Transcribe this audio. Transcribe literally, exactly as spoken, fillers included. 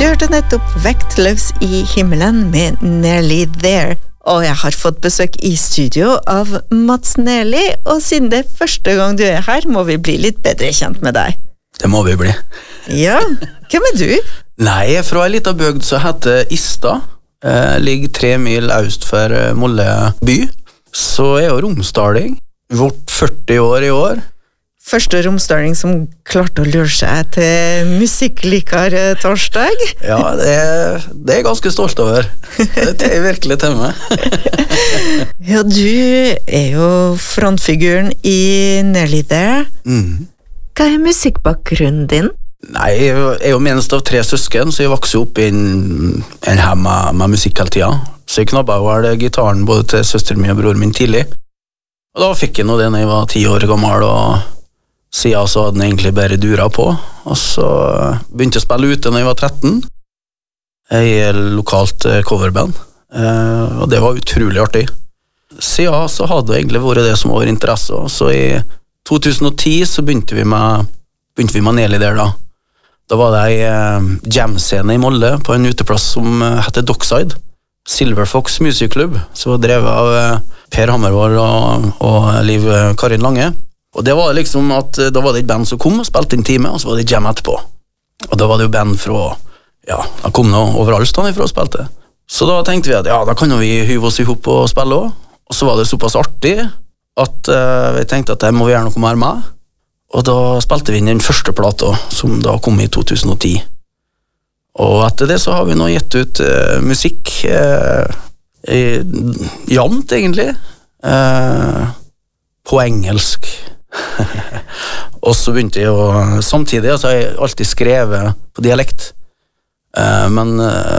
Du hørte nettopp Vektløs i himmelen med Nearly There, og jeg har fått besøk i studio av Mats Nerli, og siden det er første gang du er her, må vi bli litt bedre kjent med deg. Det må vi bli. Ja, hvem er du? Nei, jeg er fra en liten bygd som heter Ista. Eh, ligger tre mil øst for Molle by. Så jeg er jo romsdaling. Vårt førti år i år. Første romsdaling som klarte å lure seg til musikklikar torsdag. Ja, det er, det er jeg ganske stolt over. Det er virkelig til meg. Ja, du er jo frontfiguren i Nearly There. Mm. Hva er musikkbakgrunnen din? Nei, jeg er jo minst av tre søsken, så jeg vokser opp i en, en her med, med musikk hele tiden. Så jeg knabbet jo her gitaren både til søster min og bror min tidlig. Og da fikk jeg nå det når jeg var ti år gammel, og siden så hadde den egentlig bare dura på. Og så begynte jeg å spille ute når jeg var tretten. Jeg er lokalt coverband, og det var utrolig artig. Siden så hadde det egentlig vært det som var interesse, så i to tusen og ti så begynte vi med, begynte vi med Nearly There da. Da var det en jam-scene i Molle på en uteplass som heter Dockside. Silver Fox Music Club, som var drevet av Per Hammervold og, og Liv Karin Lange. Og det var liksom at da var det et band som kom og spilte en time, og så var det jam etterpå. Og da var det jo band fra, ja, da kom det overalt stand ifra og spilte. Så da tenkte vi at ja, da kan vi hyve oss ihop og spille også. Og så var det såpass artig at uh, vi tenkte at det må vi gjøre noe mer med. Og da spilte vi inn den første plata, som da kom i to tusen og ti. Og etter det så har vi nå gitt ut uh, musikk uh, i, jamt egentlig uh, på engelsk. Og så begynte jeg å samtidig, altså jeg har alltid skrevet på dialekt, uh, men uh,